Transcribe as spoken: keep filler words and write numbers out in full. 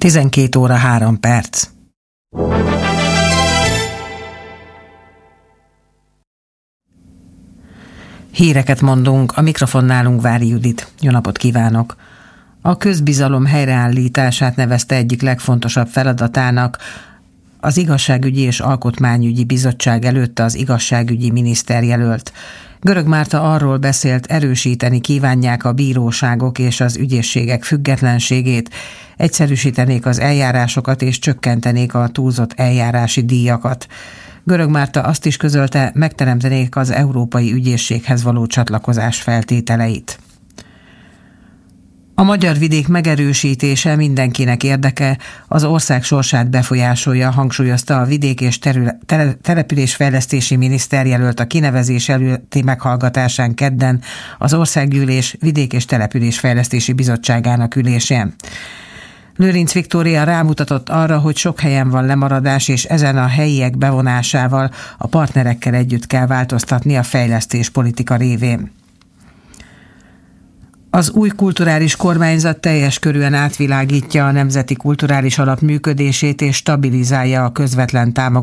tizenkét óra három perc. Híreket mondunk, a mikrofonnálunk Vári Judit. Jó napot kívánok! A közbizalom helyreállítását nevezte egyik legfontosabb feladatának az Igazságügyi és Alkotmányügyi Bizottság előtt az igazságügyi miniszterjelölt. Görög Márta arról beszélt, erősíteni kívánják a bíróságok és az ügyészségek függetlenségét, egyszerűsítenék az eljárásokat és csökkentenék a túlzott eljárási díjakat. Görög Márta azt is közölte, megteremtenék az Európai Ügyészséghez való csatlakozás feltételeit. A magyar vidék megerősítése mindenkinek érdeke, az ország sorsát befolyásolja, hangsúlyozta a vidék- és terül- tele- településfejlesztési miniszterjelölt a kinevezés előtti meghallgatásán kedden az Országgyűlés Vidék- és Településfejlesztési Bizottságának ülésén. Lőrinc Viktória rámutatott arra, hogy sok helyen van lemaradás, és ezen a helyiek bevonásával a partnerekkel együtt kell változtatni a fejlesztés politika révén. Az új kulturális kormányzat teljes körűen átvilágítja a Nemzeti Kulturális Alap működését és stabilizálja a közvetlen támogatást